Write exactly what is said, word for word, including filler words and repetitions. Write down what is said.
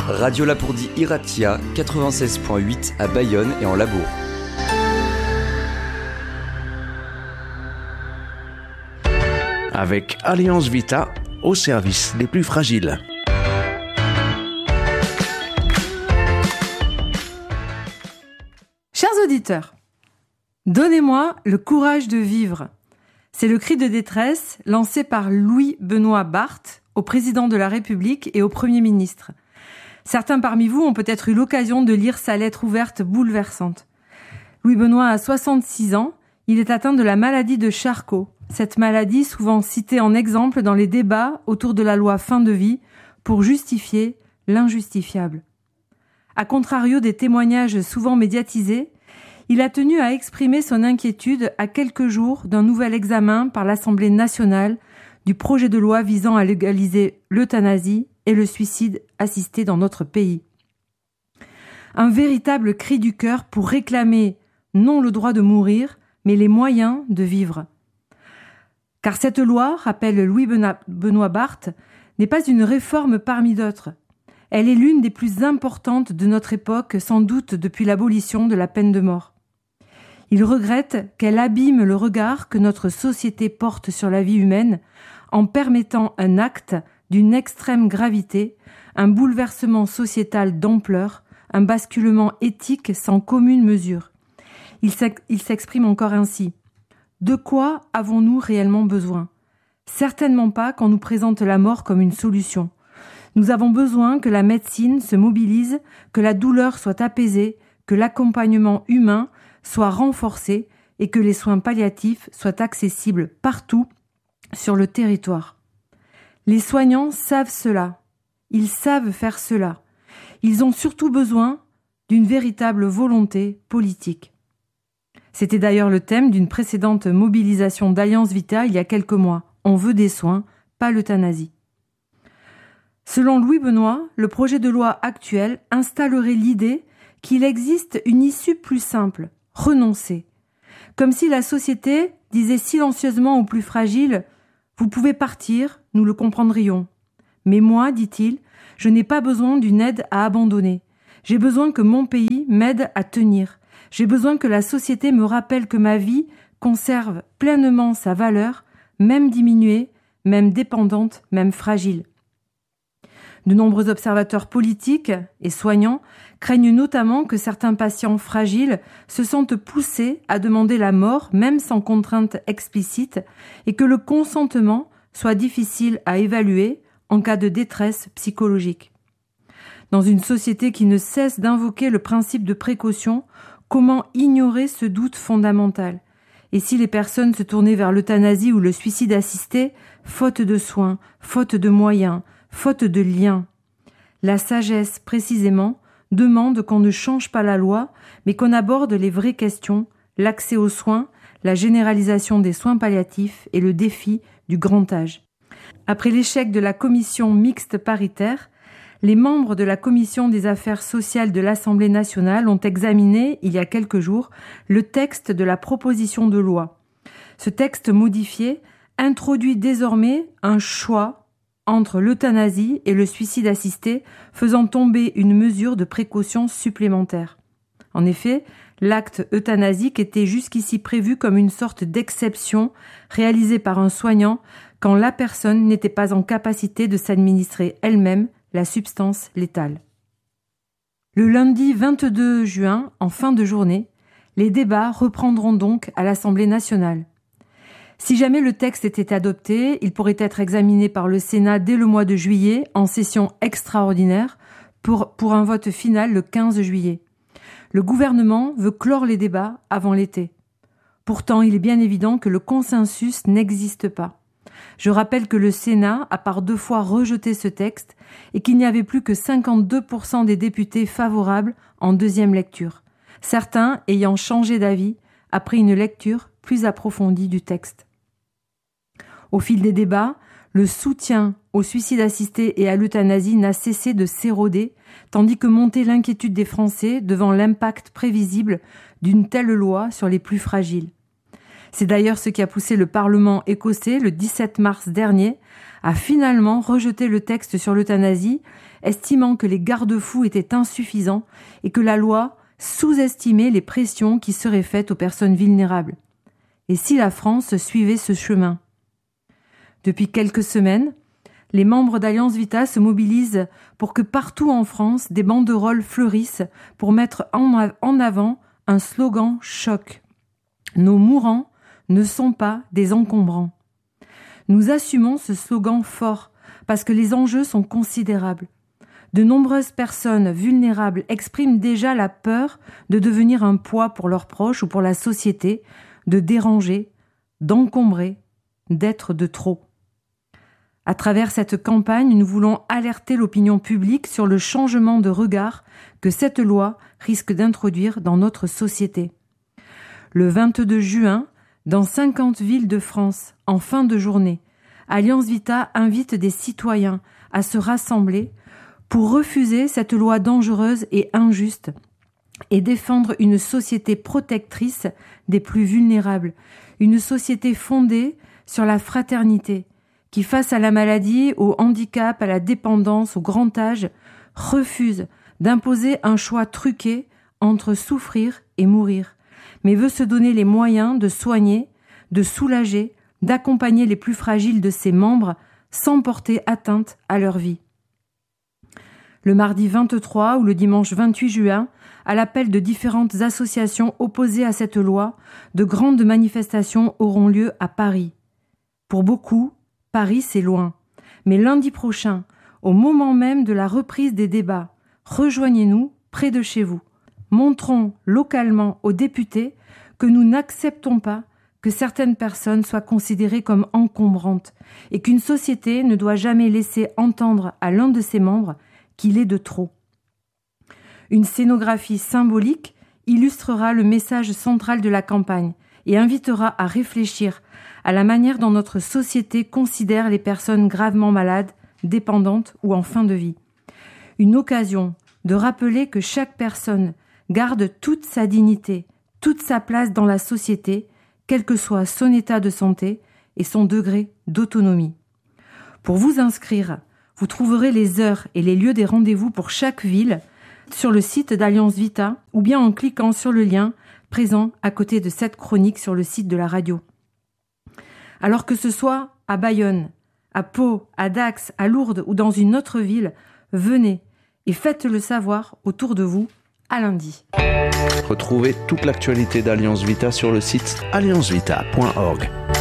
Radio Lapourdie Iratia, quatre-vingt-seize virgule huit à Bayonne et en Labourd. Avec Alliance Vita, au service des plus fragiles. Chers auditeurs, donnez-moi le courage de vivre. C'est le cri de détresse lancé par Louis-Benoît Barthes au président de la République et au Premier ministre. Certains parmi vous ont peut-être eu l'occasion de lire sa lettre ouverte bouleversante. Louis-Benoît a soixante-six ans, il est atteint de la maladie de Charcot. Cette maladie souvent citée en exemple dans les débats autour de la loi fin de vie pour justifier l'injustifiable. A contrario des témoignages souvent médiatisés, il a tenu à exprimer son inquiétude à quelques jours d'un nouvel examen par l'Assemblée nationale du projet de loi visant à légaliser l'euthanasie et le suicide assisté dans notre pays. Un véritable cri du cœur pour réclamer non le droit de mourir, mais les moyens de vivre. Car cette loi, rappelle Louis-Benoît Barthes, n'est pas une réforme parmi d'autres. Elle est l'une des plus importantes de notre époque, sans doute depuis l'abolition de la peine de mort. Il regrette qu'elle abîme le regard que notre société porte sur la vie humaine en permettant un acte d'une extrême gravité, un bouleversement sociétal d'ampleur, un basculement éthique sans commune mesure. Il s'exprime encore ainsi. De quoi avons-nous réellement besoin ? Certainement pas quand on nous présente la mort comme une solution. Nous avons besoin que la médecine se mobilise, que la douleur soit apaisée, que l'accompagnement humain soit renforcé et que les soins palliatifs soient accessibles partout sur le territoire. Les soignants savent cela. Ils savent faire cela. Ils ont surtout besoin d'une véritable volonté politique. C'était d'ailleurs le thème d'une précédente mobilisation d'Alliance Vita il y a quelques mois. On veut des soins, pas l'euthanasie. Selon Louis-Benoît, le projet de loi actuel installerait l'idée qu'il existe une issue plus simple, renoncer. Comme si la société disait silencieusement aux plus fragiles « Vous pouvez partir, nous le comprendrions. Mais moi, dit-il, je n'ai pas besoin d'une aide à abandonner. J'ai besoin que mon pays m'aide à tenir. J'ai besoin que la société me rappelle que ma vie conserve pleinement sa valeur, même diminuée, même dépendante, même fragile. » De nombreux observateurs politiques et soignants craignent notamment que certains patients fragiles se sentent poussés à demander la mort, même sans contrainte explicite, et que le consentement soit difficile à évaluer en cas de détresse psychologique. Dans une société qui ne cesse d'invoquer le principe de précaution, comment ignorer ce doute fondamental ? Et si les personnes se tournaient vers l'euthanasie ou le suicide assisté, faute de soins, faute de moyens, faute de liens. La sagesse, précisément, demande qu'on ne change pas la loi, mais qu'on aborde les vraies questions, l'accès aux soins, la généralisation des soins palliatifs et le défi du grand âge. Après l'échec de la commission mixte paritaire, les membres de la commission des affaires sociales de l'Assemblée nationale ont examiné, il y a quelques jours, le texte de la proposition de loi. Ce texte modifié introduit désormais un choix entre l'euthanasie et le suicide assisté, faisant tomber une mesure de précaution supplémentaire. En effet, l'acte euthanasique était jusqu'ici prévu comme une sorte d'exception réalisée par un soignant quand la personne n'était pas en capacité de s'administrer elle-même la substance létale. Le lundi vingt-deux juin, en fin de journée, les débats reprendront donc à l'Assemblée nationale. Si jamais le texte était adopté, il pourrait être examiné par le Sénat dès le mois de juillet, en session extraordinaire, pour, pour un vote final le quinze juillet. Le gouvernement veut clore les débats avant l'été. Pourtant, il est bien évident que le consensus n'existe pas. Je rappelle que le Sénat a par deux fois rejeté ce texte et qu'il n'y avait plus que cinquante-deux pour cent des députés favorables en deuxième lecture, certains ayant changé d'avis après une lecture plus approfondie du texte. Au fil des débats, le soutien au suicide assisté et à l'euthanasie n'a cessé de s'éroder, tandis que montait l'inquiétude des Français devant l'impact prévisible d'une telle loi sur les plus fragiles. C'est d'ailleurs ce qui a poussé le Parlement écossais, le dix-sept mars dernier, a finalement rejeté le texte sur l'euthanasie, estimant que les garde-fous étaient insuffisants et que la loi sous-estimait les pressions qui seraient faites aux personnes vulnérables. Et si la France suivait ce chemin ? Depuis quelques semaines, les membres d'Alliance Vita se mobilisent pour que partout en France, des banderoles fleurissent pour mettre en avant un slogan choc. Nos mourants ne sont pas des encombrants. Nous assumons ce slogan fort parce que les enjeux sont considérables. De nombreuses personnes vulnérables expriment déjà la peur de devenir un poids pour leurs proches ou pour la société, de déranger, d'encombrer, d'être de trop. À travers cette campagne, nous voulons alerter l'opinion publique sur le changement de regard que cette loi risque d'introduire dans notre société. Le vingt-deux juin, dans cinquante villes de France, en fin de journée, Alliance Vita invite des citoyens à se rassembler pour refuser cette loi dangereuse et injuste et défendre une société protectrice des plus vulnérables, une société fondée sur la fraternité, qui, face à la maladie, au handicap, à la dépendance, au grand âge, refuse d'imposer un choix truqué entre souffrir et mourir, mais veut se donner les moyens de soigner, de soulager, d'accompagner les plus fragiles de ses membres sans porter atteinte à leur vie. Le mardi vingt-trois ou le dimanche vingt-huit juin, à l'appel de différentes associations opposées à cette loi, de grandes manifestations auront lieu à Paris. Pour beaucoup, Paris, c'est loin. Mais lundi prochain, au moment même de la reprise des débats, rejoignez-nous près de chez vous. Montrons localement aux députés que nous n'acceptons pas que certaines personnes soient considérées comme encombrantes et qu'une société ne doit jamais laisser entendre à l'un de ses membres qu'il est de trop. Une scénographie symbolique illustrera le message central de la campagne et invitera à réfléchir à la manière dont notre société considère les personnes gravement malades, dépendantes ou en fin de vie. Une occasion de rappeler que chaque personne garde toute sa dignité, toute sa place dans la société, quel que soit son état de santé et son degré d'autonomie. Pour vous inscrire, vous trouverez les heures et les lieux des rendez-vous pour chaque ville sur le site d'Alliance Vita ou bien en cliquant sur le lien présent à côté de cette chronique sur le site de la radio. Alors que ce soit à Bayonne, à Pau, à Dax, à Lourdes ou dans une autre ville, venez et faites-le savoir autour de vous. À lundi. Retrouvez toute l'actualité d'Alliance Vita sur le site alliance vita point org.